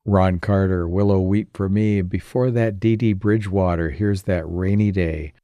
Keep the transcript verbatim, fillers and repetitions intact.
Ron Carter, Willow Weep for Me. Before that, Dee Dee Bridgewater, Here's That Rainy Day.